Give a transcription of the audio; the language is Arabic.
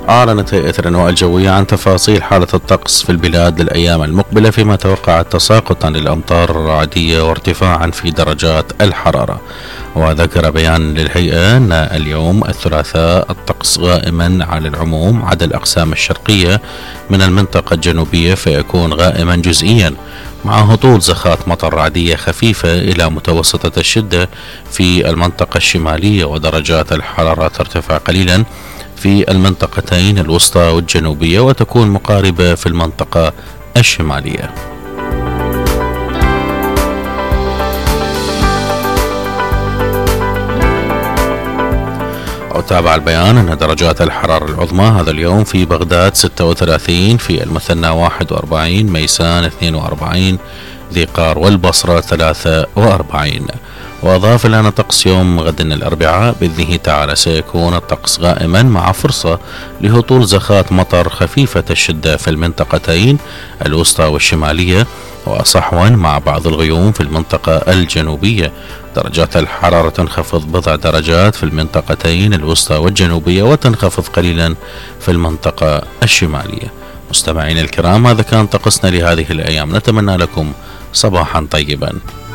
أعلنت هيئة الأنواع الجوية عن تفاصيل حالة الطقس في البلاد للأيام المقبلة، فيما توقع تساقطا للأمطار الرعدية وارتفاعا في درجات الحرارة. وذكر بيان للهيئة أن اليوم الثلاثاء الطقس غائما على العموم عدا الأقسام الشرقية من المنطقة الجنوبية، فيكون غائما جزئيا مع هطول زخات مطر رعدية خفيفة إلى متوسطة الشدة في المنطقة الشمالية، ودرجات الحرارة ترتفع قليلا في المنطقتين الوسطى والجنوبية وتكون مقاربة في المنطقة الشمالية. وتابع البيان أن درجات الحرارة العظمى هذا اليوم في بغداد 36، في المثنى 41، ميسان 42، ذي قار والبصرة 43. وأضاف لنا طقس يوم غد الأربعاء بإذنه تعالى سيكون الطقس غائما مع فرصة لهطول زخات مطر خفيفة الشدة في المنطقتين الوسطى والشمالية، وصحوا مع بعض الغيوم في المنطقة الجنوبية. درجات الحرارة تنخفض بضع درجات في المنطقتين الوسطى والجنوبية وتنخفض قليلا في المنطقة الشمالية. مستمعين الكرام، هذا كان طقسنا لهذه الأيام، نتمنى لكم صباحا طيبا.